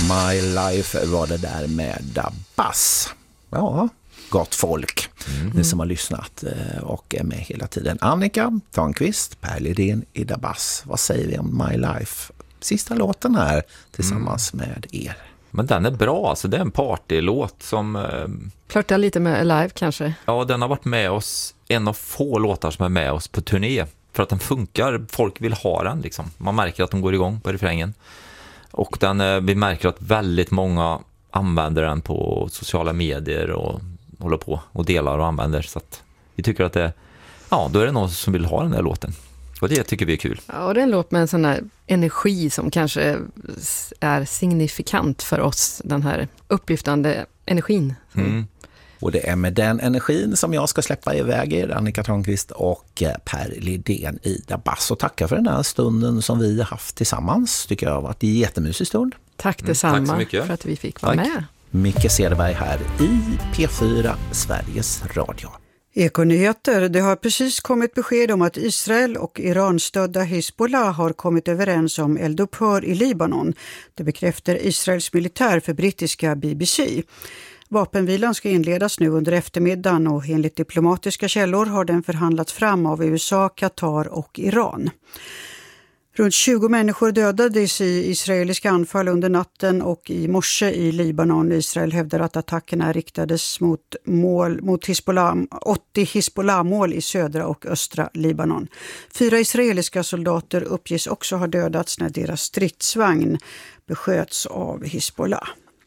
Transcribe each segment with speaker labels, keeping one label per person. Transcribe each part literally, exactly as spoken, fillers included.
Speaker 1: My Life var det där med Dabas. Ja, gott folk. Mm. Ni som har lyssnat och är med hela tiden. Annika Törnqvist, Per Lidén i Dabas. Vad säger vi om My Life? Sista låten här tillsammans mm. med er.
Speaker 2: Men den är bra, alltså det är en partylåt som... Eh...
Speaker 3: Flörtar lite med Alive kanske?
Speaker 2: Ja, den har varit med oss, en av få låtar som är med oss på turné. För att den funkar, folk vill ha den liksom. Man märker att de går igång på refrängen. Och den, eh, vi märker att väldigt många använder den på sociala medier och håller på och delar och använder. Så att vi tycker att det, ja, då är det någon som vill ha den här låten. Och det tycker vi är kul.
Speaker 3: Ja, och det är en låt med en sån här energi som kanske är signifikant för oss, den här upplyftande energin.
Speaker 2: Mm.
Speaker 1: Och det är med den energin som jag ska släppa iväg er, Annika Törnqvist och Per Lidén i Dabas. Och tacka för den här stunden som vi har haft tillsammans. Tycker jag har varit en jättemysig stund.
Speaker 3: Tack detsamma
Speaker 2: mm, tack så mycket.
Speaker 3: för att vi fick vara
Speaker 2: tack.
Speaker 3: med.
Speaker 1: Micke Cederberg här i P fyra, Sveriges Radio.
Speaker 4: Ekonyheter. Det har precis kommit besked om att Israel och Iran-stödda Hezbollah har kommit överens om eldupphör i Libanon. Det bekräftar Israels militär för brittiska B B C. Vapenvilan ska inledas nu under eftermiddagen och enligt diplomatiska källor har den förhandlats fram av U S A, Qatar och Iran. Runt tjugo människor dödades i israeliska anfall under natten och i morse i Libanon. Israel hävdar att attackerna riktades mot, mål, mot Hezbollah, åttio Hezbollah-mål i södra och östra Libanon. Fyra israeliska soldater uppges också ha dödats när deras stridsvagn besköts av Hezbollah.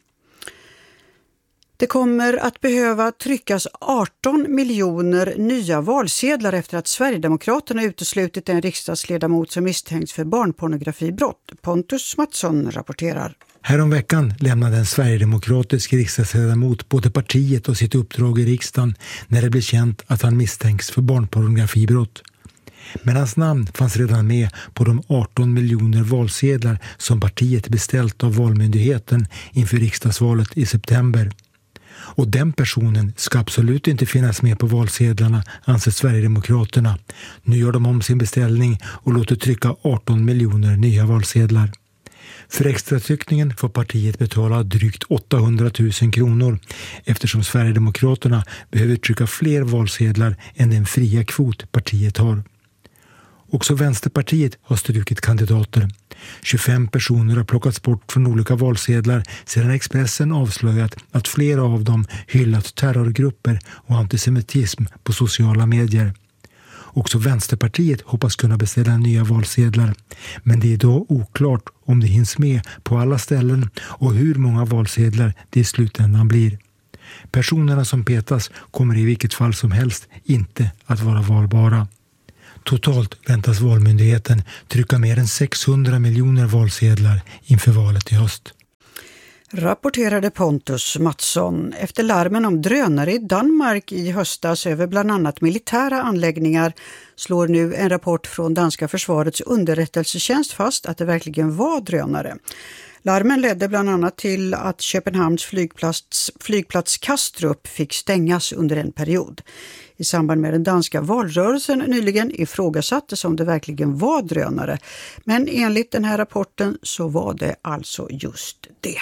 Speaker 4: Det kommer att behöva tryckas arton miljoner nya valsedlar efter att Sverigedemokraterna uteslutit en riksdagsledamot som misstänks för barnpornografibrott. Pontus Mattsson rapporterar.
Speaker 5: Häromveckan lämnade en sverigedemokratisk riksdagsledamot både partiet och sitt uppdrag i riksdagen när det blev känt att han misstänks för barnpornografibrott. Men hans namn fanns redan med på de arton miljoner valsedlar som partiet beställt av Valmyndigheten inför riksdagsvalet i september. Och den personen ska absolut inte finnas med på valsedlarna, anser Sverigedemokraterna. Nu gör de om sin beställning och låter trycka arton miljoner nya valsedlar. För extratryckningen får partiet betala drygt åttahundratusen kronor eftersom Sverigedemokraterna behöver trycka fler valsedlar än den fria kvot partiet har. Också Vänsterpartiet har strukit kandidater. tjugofem personer har plockats bort från olika valsedlar sedan Expressen avslöjat att flera av dem hyllat terrorgrupper och antisemitism på sociala medier. Också Vänsterpartiet hoppas kunna beställa nya valsedlar, men det är idag oklart om det hinns med på alla ställen och hur många valsedlar det i slutändan blir. Personerna som petas kommer i vilket fall som helst inte att vara valbara. Totalt väntas Valmyndigheten trycka mer än sexhundra miljoner valsedlar inför valet i höst.
Speaker 4: Rapporterade Pontus Mattsson. Efter larmen om drönare i Danmark i höstas över bland annat militära anläggningar slår nu en rapport från danska försvarets underrättelsetjänst fast att det verkligen var drönare. Larmen ledde bland annat till att Köpenhamns flygplats, flygplats Kastrup fick stängas under en period. I samband med den danska valrörelsen nyligen ifrågasattes om det verkligen var drönare. Men enligt den här rapporten så var det alltså just det.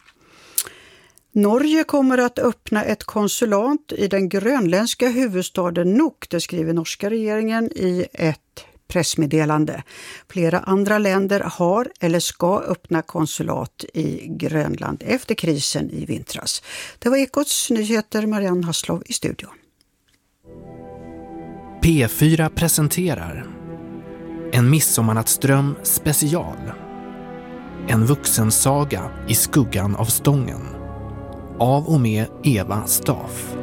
Speaker 4: Norge kommer att öppna ett konsulat i den grönländska huvudstaden Nuuk, det skriver norska regeringen i ett pressmeddelande. Flera andra länder har eller ska öppna konsulat i Grönland efter krisen i vintras. Det var Ekots nyheter, Marianne Hasslov i studion.
Speaker 6: P fyra presenterar En midsommarnattsdröm special. En vuxensaga i skuggan av stången. Av och med Eva Staff.